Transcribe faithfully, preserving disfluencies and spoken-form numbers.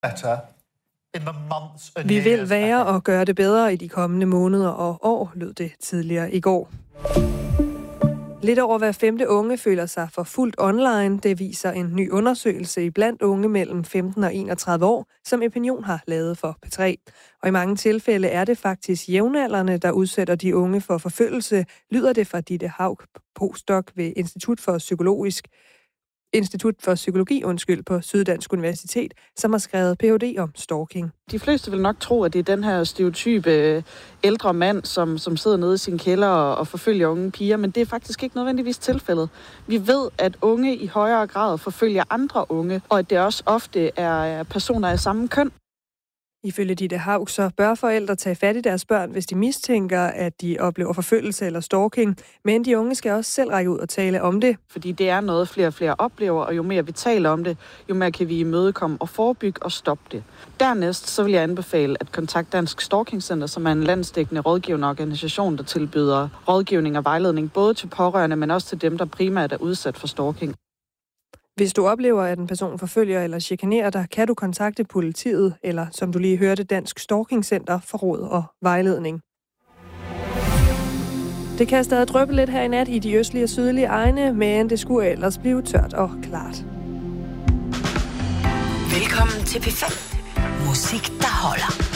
Vi vil være og gøre det bedre i de kommende måneder og år, lød det tidligere i går. Lidt over hver femte unge føler sig forfulgt online. Det viser en ny undersøgelse i blandt unge mellem femten og enogtredive år, som Opinion har lavet for P tre. Og i mange tilfælde er det faktisk jævnaldrende, der udsætter de unge for forfølgelse, lyder det fra Ditte Haug, postdoc ved Institut for Psykologisk Institut for Psykologi undskyld, på Syddansk Universitet, som har skrevet P H D om stalking. De fleste vil nok tro, at det er den her stereotype ældre mand, som, som sidder nede i sin kælder og, og forfølger unge piger, men det er faktisk ikke nødvendigvis tilfældet. Vi ved, at unge i højere grad forfølger andre unge, og at det også ofte er personer af samme køn. Ifølge Ditte Haug, så bør forældre tage fat i deres børn, hvis de mistænker, at de oplever forfølgelse eller stalking. Men de unge skal også selv række ud og tale om det. Fordi det er noget, flere og flere oplever, og jo mere vi taler om det, jo mere kan vi imødekomme og forebygge og stoppe det. Dernæst så vil jeg anbefale at kontakte Dansk Stalking Center, som er en landsdækkende rådgivende organisation, der tilbyder rådgivning og vejledning både til pårørende, men også til dem, der primært er udsat for stalking. Hvis du oplever, at en person forfølger eller chikanerer dig, kan du kontakte politiet, eller som du lige hørte, Dansk Stalking Center for råd og vejledning. Det kan stadig dryppe lidt her i nat i de østlige og sydlige egne, men det skulle ellers blive tørt og klart. Velkommen til P fem. Musik, der holder.